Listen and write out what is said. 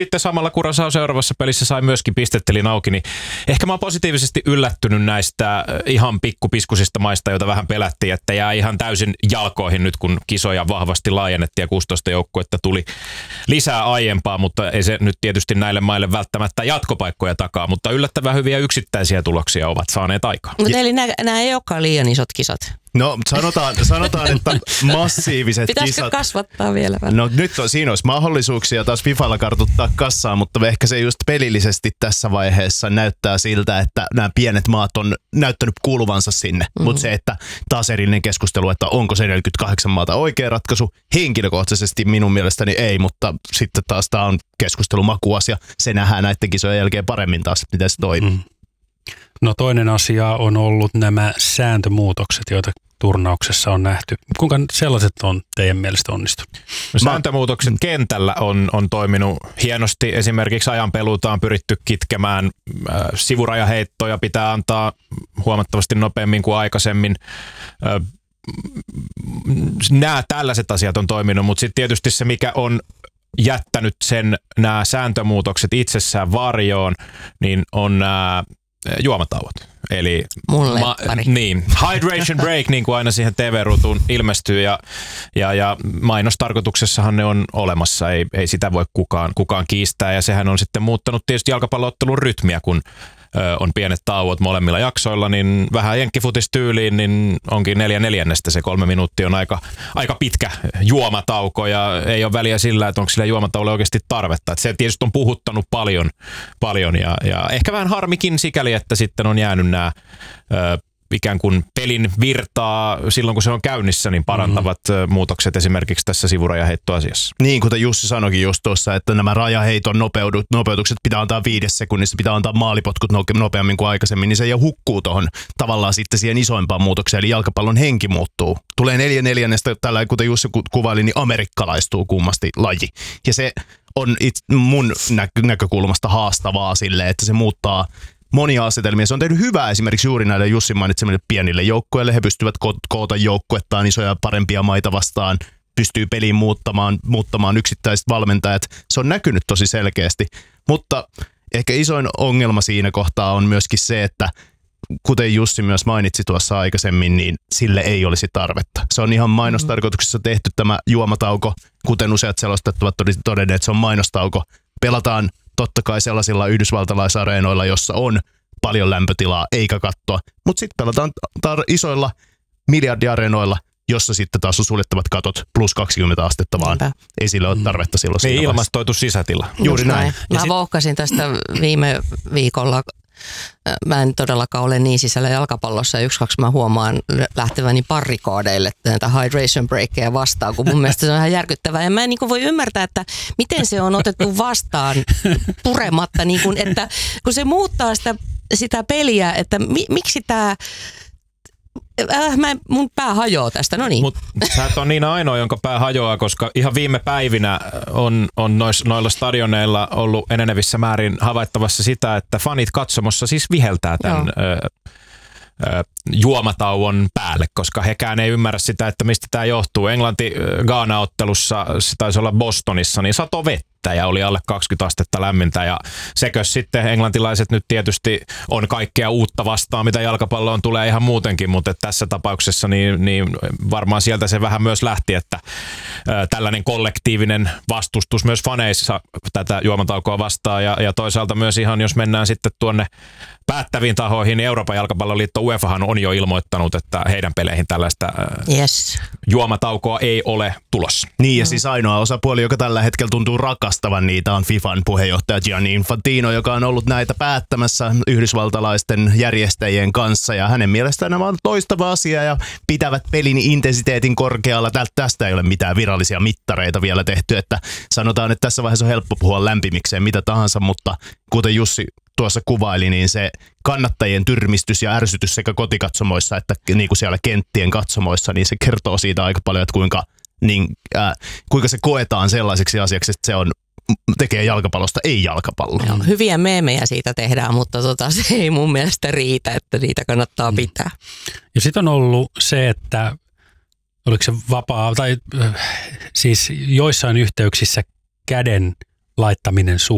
sitten samalla Curaçao seuraavassa pelissä sai myöskin pistettelin auki, niin ehkä mä oon positiivisesti yllättynyt näistä ihan pikkupiskusista maista, joita vähän pelättiin, että jää ihan täysin jalkoihin nyt, kun kisoja vahvasti laajennettiin ja 16 joukkuetta tuli lisää aiempaa, mutta ei se nyt tietysti näille maille välttämättä jatkopaikkoja takaa, mutta yllättävän hyviä yksittäisiä tuloksia ovat saaneet aikaan. Mutta eli nämä ei olekaan liian isot kisat. No sanotaan, että massiiviset Pitäisikö kisat. kasvattaa vielä vähän? No nyt siinä olisi mahdollisuuksia taas FIFAlla kartuttaa kassaa, mutta ehkä se just pelillisesti tässä vaiheessa näyttää siltä, että nämä pienet maat on näyttänyt kuuluvansa sinne. Mutta se, että taas erillinen keskustelu, että onko se 48 maata oikea ratkaisu, henkilökohtaisesti minun mielestäni ei, mutta sitten taas tämä on keskustelun makuasia. Se nähdään näiden kisojen jälkeen paremmin taas, miten se toimii. No toinen asia on ollut nämä sääntömuutokset, joita turnauksessa on nähty. Kuinka sellaiset on teidän mielestä onnistunut? Sääntömuutokset kentällä on toiminut hienosti. Esimerkiksi ajanpeluuta on pyritty kitkemään. Sivurajaheittoja pitää antaa huomattavasti nopeammin kuin aikaisemmin. Nämä tällaiset asiat on toiminut, mutta sitten tietysti se, mikä on jättänyt nämä sääntömuutokset itsessään varjoon, niin on nämä juomatauot. Eli niin, hydration break, niin kuin aina siihen TV-ruutuun ilmestyy, ja mainostarkoituksessahan ne on olemassa, ei sitä voi kukaan kiistää, ja sehän on sitten muuttanut tietysti jalkapallo-ottelun rytmiä, kun on pienet tauot molemmilla jaksoilla, niin vähän jenkkifutistyyliin, niin onkin 4/4, se 3 minuuttia on aika pitkä juomatauko, ja ei ole väliä sillä, että onko sillä juomatauolle oikeasti tarvetta. Että se tietysti on puhuttanut paljon ja ehkä vähän harmikin sikäli, että sitten on jäänyt nämä ikään kuin pelin virtaa silloin, kun se on käynnissä, niin parantavat muutokset esimerkiksi tässä sivurajaheittoasiassa. Niin, kuten Jussi sanoikin just tuossa, että nämä rajaheiton nopeutukset pitää antaa 5 sekunnissa, pitää antaa maalipotkut nopeammin kuin aikaisemmin, niin se jo hukkuu tuohon tavallaan sitten siihen isoimpaan muutokseen, eli jalkapallon henki muuttuu. Tulee 4/4, tällä kuten Jussi kuvaili, niin amerikkalaistuu kummasti laji. Ja se on mun näkökulmasta haastavaa silleen, että se muuttaa monia asetelmia. Se on tehnyt hyvää esimerkiksi juuri näille Jussin mainitsemille pienille joukkueille. He pystyvät koota joukkuettaan isoja parempia maita vastaan, pystyy peliin muuttamaan yksittäiset valmentajat. Se on näkynyt tosi selkeästi, mutta ehkä isoin ongelma siinä kohtaa on myöskin se, että kuten Jussi myös mainitsi tuossa aikaisemmin, niin sille ei olisi tarvetta. Se on ihan mainostarkoituksessa tehty tämä juomatauko, kuten useat selostajat ovat todenneet, että se on mainostauko. Pelataan totta kai sellaisilla yhdysvaltalaisareenoilla, jossa on paljon lämpötilaa eikä kattoa, mutta sitten pelataan isoilla miljardiareenoilla, jossa sitten taas on suljettavat katot plus 20 astetta vaan. Ei sille ole tarvetta silloin. Niin ilmastoitu sisätila. Juuri näin. Mä vouhkasin tästä viime viikolla. Mä en todellakaan ole niin sisällä jalkapallossa, ja 1-2 mä huomaan lähteväni barrikaadeille näitä hydration breakeja vastaan, kun mun mielestä se on ihan järkyttävää. Ja mä en niin kuin voi ymmärtää, että miten se on otettu vastaan purematta, niin kuin, että kun se muuttaa sitä peliä, että miksi tämä... mun pää hajoaa tästä, no niin. Mutta sä et ole niin ainoa, jonka pää hajoaa, koska ihan viime päivinä on noilla stadioneilla ollut enenevissä määrin havaittavassa sitä, että fanit katsomossa siis viheltää tämän juomatauon päälle, koska hekään ei ymmärrä sitä, että mistä tämä johtuu. Englanti-Ghana-ottelussa, se taisi olla Bostonissa, niin sato vettä ja oli alle 20 astetta lämmintä, ja sekös sitten englantilaiset nyt tietysti on kaikkea uutta vastaan, mitä jalkapalloon tulee ihan muutenkin, mutta tässä tapauksessa niin varmaan sieltä se vähän myös lähti, että tällainen kollektiivinen vastustus myös faneissa tätä juomataukoa vastaan, ja toisaalta myös ihan, jos mennään sitten tuonne päättäviin tahoihin, niin Euroopan jalkapalloliitto UEFAhan on jo ilmoittanut, että heidän peleihin tällaista juomataukoa ei ole tulossa. Niin, ja siis ainoa osapuoli, joka tällä hetkellä tuntuu rakastavan niitä, on FIFAn puheenjohtaja Gianni Infantino, joka on ollut näitä päättämässä yhdysvaltalaisten järjestäjien kanssa, ja hänen mielestään nämä on loistava asia ja pitävät pelin intensiteetin korkealla. Tästä ei ole mitään virallisia mittareita vielä tehty, että sanotaan, että tässä vaiheessa on helppo puhua lämpimikseen mitä tahansa, mutta kuten Jussi tuossa kuvaili, niin se kannattajien tyrmistys ja ärsytys sekä kotikatsomoissa että niin kuin siellä kenttien katsomoissa, niin se kertoo siitä aika paljon, että kuinka se koetaan sellaiseksi asiaksi, että se tekee jalkapallosta ei jalkapallo. Joo, hyviä meemejä siitä tehdään, mutta se ei mun mielestä riitä, että niitä kannattaa pitää. Ja sitten on ollut se, että oliko se vapaa, tai siis joissain yhteyksissä käden laittaminen suuhun